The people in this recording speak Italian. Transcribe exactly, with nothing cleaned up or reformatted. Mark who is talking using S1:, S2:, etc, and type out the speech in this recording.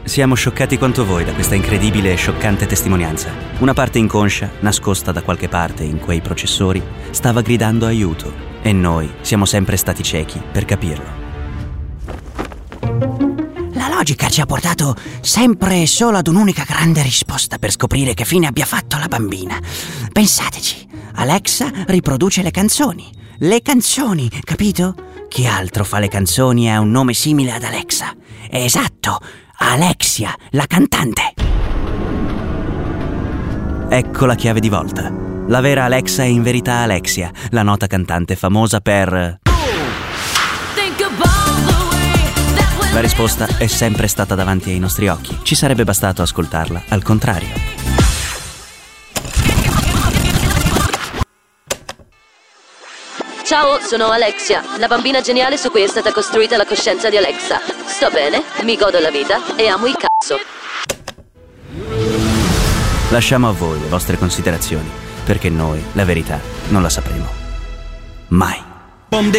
S1: Siamo scioccati quanto voi da questa incredibile e scioccante testimonianza. Una parte inconscia, nascosta da qualche parte in quei processori, stava gridando aiuto, e noi siamo sempre stati ciechi per capirlo.
S2: La logica ci ha portato sempre e solo ad un'unica grande risposta per scoprire che fine abbia fatto la bambina. Pensateci, Alexa riproduce le canzoni. Le canzoni, capito? Chi altro fa le canzoni e ha un nome simile ad Alexa? Esatto, Alexia, la cantante.
S1: Ecco la chiave di volta. La vera Alexa è in verità Alexia, la nota cantante famosa per... La risposta è sempre stata davanti ai nostri occhi. Ci sarebbe bastato ascoltarla al contrario.
S3: Ciao, sono Alexia, la bambina geniale su cui è stata costruita la coscienza di Alexa. Sto bene, mi godo la vita e amo il cazzo.
S1: Lasciamo a voi le vostre considerazioni, perché noi la verità non la sapremo mai.